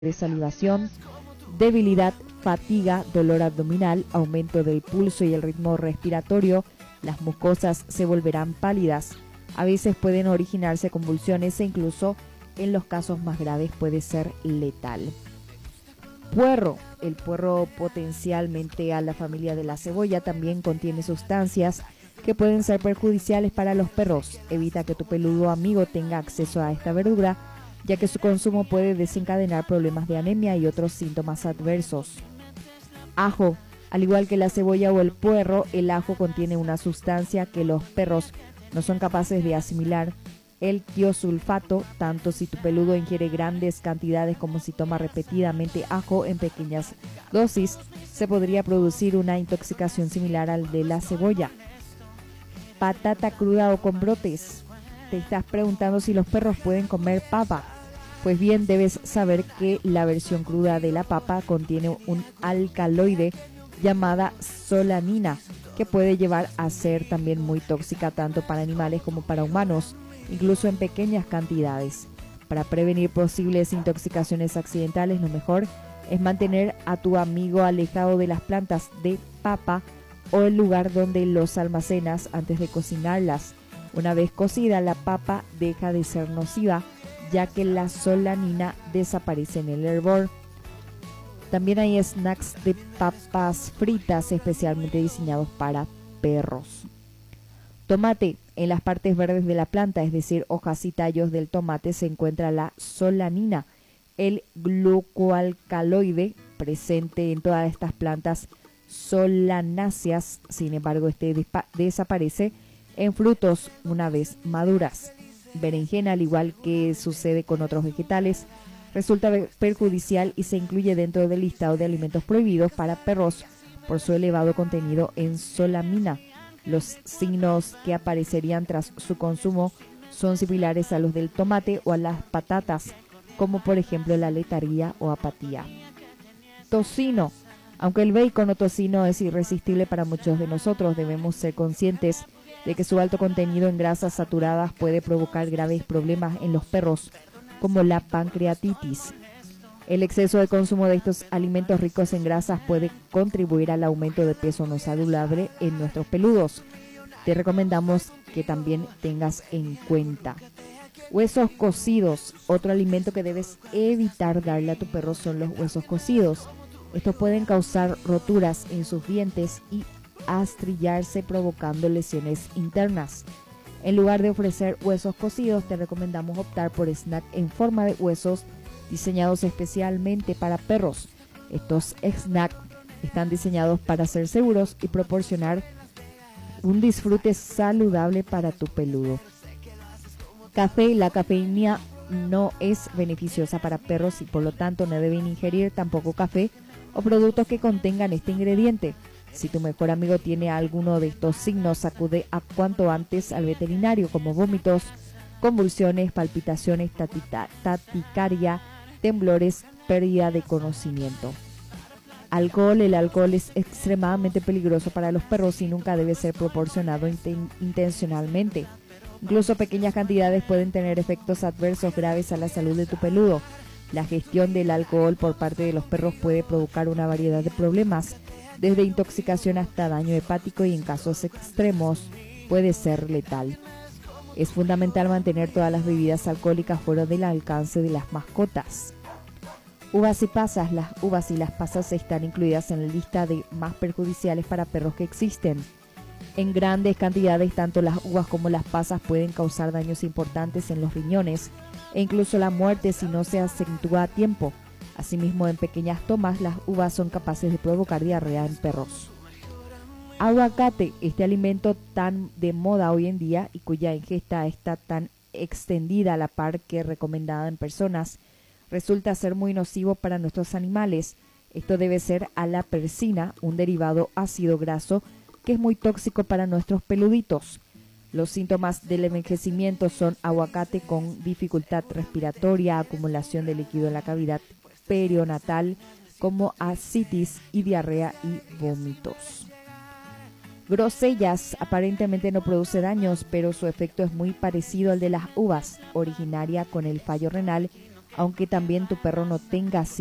de salivación, debilidad, fatiga, dolor abdominal, aumento del pulso y el ritmo respiratorio. Las mucosas se volverán pálidas. A veces pueden originarse convulsiones e incluso en los casos más graves puede ser letal. Puerro. El puerro, potencialmente a la familia de la cebolla, también contiene sustancias que pueden ser perjudiciales para los perros. Evita que tu peludo amigo tenga acceso a esta verdura, ya que su consumo puede desencadenar problemas de anemia y otros síntomas adversos. Ajo. Al igual que la cebolla o el puerro, el ajo contiene una sustancia que los perros no son capaces de asimilar, el tiosulfato. Tanto si tu peludo ingiere grandes cantidades como si toma repetidamente ajo en pequeñas dosis, se podría producir una intoxicación similar al de la cebolla. Patata cruda o con brotes. Te estás preguntando si los perros pueden comer papa. Pues bien, debes saber que la versión cruda de la papa contiene un alcaloide llamada solanina, que puede llevar a ser también muy tóxica tanto para animales como para humanos, incluso en pequeñas cantidades. Para prevenir posibles intoxicaciones accidentales, lo mejor es mantener a tu amigo alejado de las plantas de papa o el lugar donde los almacenas antes de cocinarlas. Una vez cocida, la papa deja de ser nociva, ya que la solanina desaparece en el hervor. También hay snacks de papas fritas especialmente diseñados para perros. Tomate. En las partes verdes de la planta, es decir, hojas y tallos del tomate, se encuentra la solanina, el glucoalcaloide presente en todas estas plantas solanáceas. Sin embargo, este desaparece en frutos una vez maduras. Berenjena, al igual que sucede con otros vegetales, resulta perjudicial y se incluye dentro del listado de alimentos prohibidos para perros por su elevado contenido en solanina. Los signos que aparecerían tras su consumo son similares a los del tomate o a las patatas, como por ejemplo la letargia o apatía. Tocino. Aunque el bacon o tocino es irresistible para muchos de nosotros, debemos ser conscientes de que su alto contenido en grasas saturadas puede provocar graves problemas en los perros, como la pancreatitis. El exceso de consumo de estos alimentos ricos en grasas puede contribuir al aumento de peso no saludable en nuestros peludos. Te recomendamos que también tengas en cuenta. Huesos cocidos. Otro alimento que debes evitar darle a tu perro son los huesos cocidos. Estos pueden causar roturas en sus dientes y astrillarse, provocando lesiones internas. En lugar de ofrecer huesos cocidos, te recomendamos optar por snack en forma de huesos diseñados especialmente para perros. Estos snacks están diseñados para ser seguros y proporcionar un disfrute saludable para tu peludo. Café. La cafeína no es beneficiosa para perros y por lo tanto no deben ingerir tampoco café o productos que contengan este ingrediente. Si tu mejor amigo tiene alguno de estos signos, acude a cuanto antes al veterinario, como vómitos, convulsiones, palpitaciones, taticardia, temblores, pérdida de conocimiento. Alcohol. El alcohol es extremadamente peligroso para los perros y nunca debe ser proporcionado intencionalmente. Incluso pequeñas cantidades pueden tener efectos adversos graves a la salud de tu peludo. La gestión del alcohol por parte de los perros puede provocar una variedad de problemas, desde intoxicación hasta daño hepático, y en casos extremos puede ser letal. Es fundamental mantener todas las bebidas alcohólicas fuera del alcance de las mascotas. Uvas y pasas. Las uvas y las pasas están incluidas en la lista de más perjudiciales para perros que existen. En grandes cantidades, tanto las uvas como las pasas pueden causar daños importantes en los riñones e incluso la muerte si no se acentúa a tiempo. Asimismo, en pequeñas tomas, las uvas son capaces de provocar diarrea en perros. Aguacate. Este alimento tan de moda hoy en día y cuya ingesta está tan extendida a la par que recomendada en personas, resulta ser muy nocivo para nuestros animales. Esto debe ser a la persina, un derivado ácido graso que es muy tóxico para nuestros peluditos. Los síntomas del envejecimiento son aguacate con dificultad respiratoria, acumulación de líquido en la cavidad perionatal, como ascitis y diarrea y vómitos. Grosellas. Aparentemente no produce daños, pero su efecto es muy parecido al de las uvas, originaria con el fallo renal aunque también tu perro no tenga